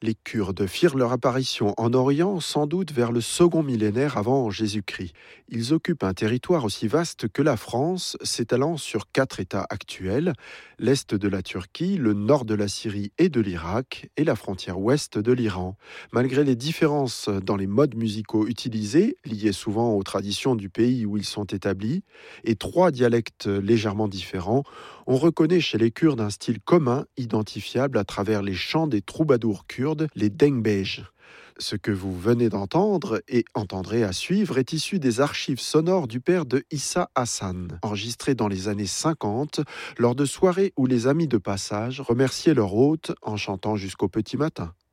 Les Kurdes firent leur apparition en Orient sans doute vers le second millénaire avant Jésus-Christ. Ils occupent un territoire aussi vaste que la France, s'étalant sur 4 États actuels, l'Est de la Turquie, le nord de la Syrie et de l'Irak, et la frontière ouest de l'Iran. Malgré les différences dans les modes musicaux utilisés, liés souvent aux traditions du pays où ils sont établis, et 3 dialectes légèrement différents, on reconnaît chez les Kurdes un style commun, identifiable à travers les chants des troubadours kurdes, les dengbej. Ce que vous venez d'entendre et entendrez à suivre est issu des archives sonores du père de Issa Hassan, enregistrées dans les années 50 lors de soirées où les amis de passage remerciaient leur hôte en chantant jusqu'au petit matin.